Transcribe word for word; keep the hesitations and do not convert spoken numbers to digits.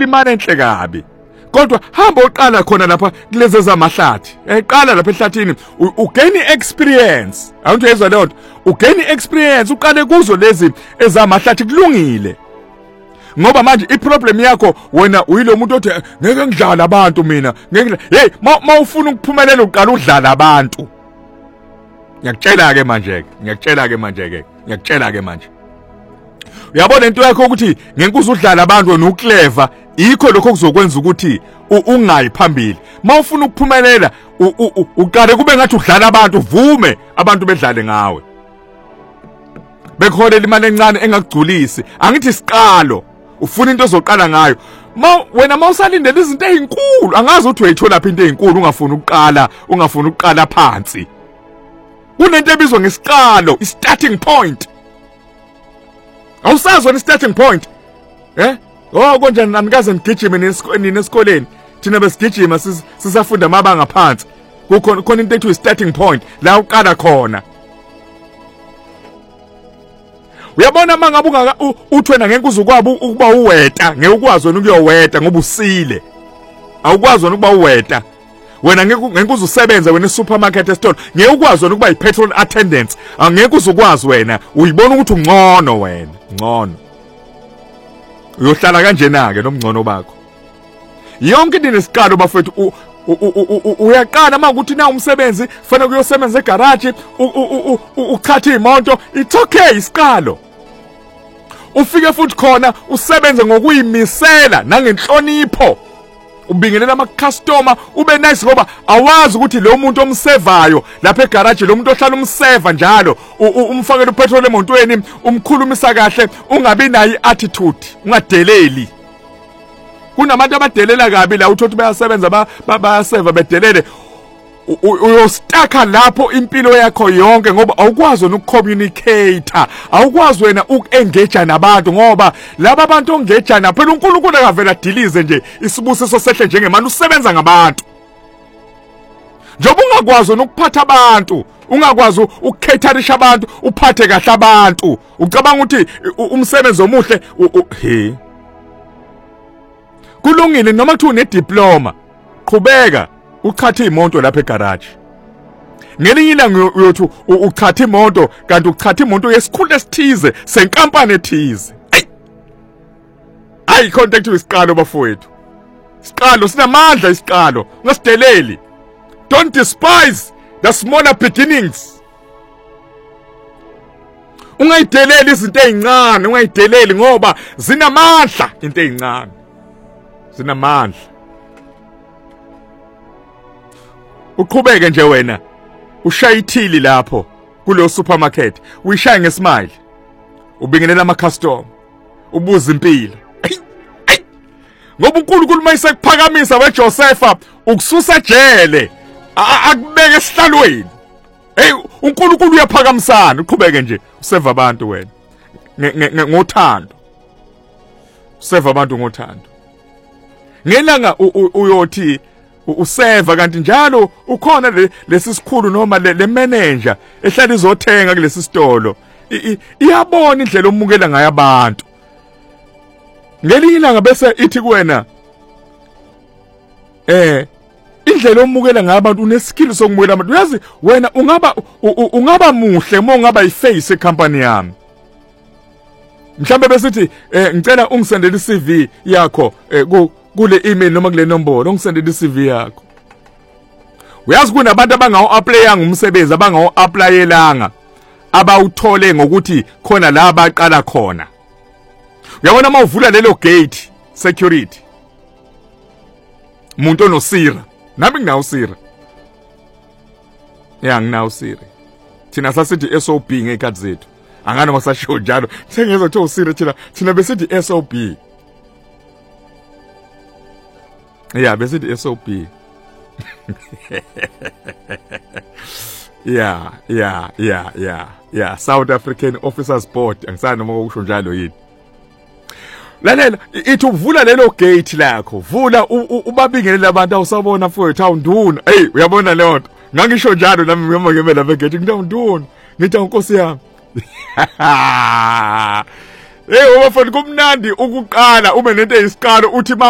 uthola imali enhle kabi. Kodwa hamba uqala khona lapha kulezi zamahlathi. Eqala lapha ehlathini ugain experience. Awunto yezwa leyo nto. Ugain experience uqale kuzo lezi ezamahlathi kulungile. Ngoba manje iproblem yakho wena uyilo muntu othi ngeke ngidlala abantu mina. Ngeke hey mawufuna ukuphumelela uqala udlala abantu. Ngiyakutshela ke manje ke. Ngiyakutshela ke manje ke. Ngiyakutshela ke manje. Uyabona into yakho ukuthi ngenkuza udlala abantu wena uclever ikho lokho kuzokwenza ukuthi ungayi phambili. Mawufuna ukuphumelela uqale kube ngathi udlala abantu vume abantu bedlale ngawe. Bekholela imali encane engakugculisi. Angithi isiqalo ufuna into ozoqala ngayo. Ma wena mawusalindele izinto ezinkulu angazi ukuthi uyithola lapha into ezinkulu ungafuni ukuqala ungafuni ukuqala phansi. Kunento ebizwa ngesiqalo, i-starting point. Awusazwa i-starting point. Eh? Oh konjani anikaze ngigijime nesikoleni nesikoleni. Thina besigijima sisafunda amabanga phansi. Kukhona khona into ethu starting point la uqala khona. Uyabona mangabe ungaka uthi wena ngeke uzukwaba ukuba uweta, ngeke ukwazi wena ukuyoweta ngoba usile. Awukwazi wena ukuba uweta. Wena ngeke ngeke uzusebenza wena esupermarket estore. Ngeke ukwazi wena ukuba i-petrol attendant. Angeke uzukwazi wena. Uyibona ukuthi ungcono wena, ngcono. Uyohlala kanjena ke nomngcono bakho. Yonke into nesiqalo bafethu uyaqala manje ukuthi na umsebenzi kufanele kuyosebenza egarage uchatha imoto it's okay isiqalo. Ufike futhi khona usebenze ngokuyimisela nangenhlonipho. Ubingelela ama customer ube nice ngoba awazi ukuthi lo muntu omsevayo lapha egarage lo muntu ohlala umseva njalo umfakela upetrol emontweni umkhulumisa kahle ungabi nayo attitude ungadeleli. Kunabantu abadelela kabi la uthi bayasebenza bayaseva bedelele uyostaka lapho impilo yakho yonke ngoba awukwazi wena ukucommunicate awukwazi wena ukuengage nabantu ngoba laba abantu ongeja na phela uNkulunkulu akavela dilize nje isibusiso sehle njengemanje usebenza ngabantu njengoba ungakwazi ukuphatha abantu ungakwazi ukukhaterisha abantu uphathe kahle abantu ucabanga ukuthi umsebenzi omuhle he kulungile noma kuthi une diploma qhubeka uchatha imoto lapha egarage. Ngelinye ilanga uyothi uchatha imoto kanti uchatha imoto yesikhulu esithize senkampani ethize. Hey. Ayi contact isiqalo bafowethu. Isiqalo sinamandla isiqalo, ngasideleli. Don't despise the smaller beginnings. Ungayideleli izinto ezincane, ungayideleli ngoba zinamandla into ezincane. Zinamandla. Uqhubeke nje wena ushaya ithili lapho kulo supermarket uyishaya ngesmile ubingelela ama customer ubuza impilo ngoba uNkulunkulu mayisakuphakamisa weJosepha ukususa ejele akubeke esihlalweni hey uNkulunkulu uyaphakamisana uqhubeke nje useva abantu wena ngothando useva abantu ngothando ngelanga uyothi useva kanti njalo ukhona lesi sikhulu noma le manager ehlala izothenga kulesi sitolo iyabona indlela omukela ngayo abantu ngelinye ilanga bese ithi kuwena eh indlela omukela ngayo abantu uneskill sokumukela abantu uyazi wena ungaba ungaba muhle uma ungaba iface ecompany yami mhlambe besithi eh ngicela ungisendele i-C V yakho kule email noma kule nombolo ungisendele i-C V yakho. Uyazi kunabantu abangawo applyanga umsebenzi abangawo applyelanga abawuthole ngokuthi khona la abaqala khona. Uyabona mawuvula lelo gate security. Umuntu onosira, nami nginawo sira. Ya nginawo sira. Thina sasithi S O B ngekhathi zethu. Angana masasho njalo. Sengezwe ukuthi usira thina thina besithi S O B. Yeah, besithi S O B. yeah, yeah, yeah, yeah, yeah. South African Officers Board. Angisana noma ukusho njalo yini. Lalela, ithi uvula lelo gate lakho. Vula ubabingelele abantu awusabona mfowethu awunduna. Hey, uyabona leyo nto. Ngangisho njalo nami ngiyoma ngeme lapha gate ngidawunduna. Ngithi unkosi yami. Eh, ubafana kumnandi ukuqala ube nento eyisiqalo uthi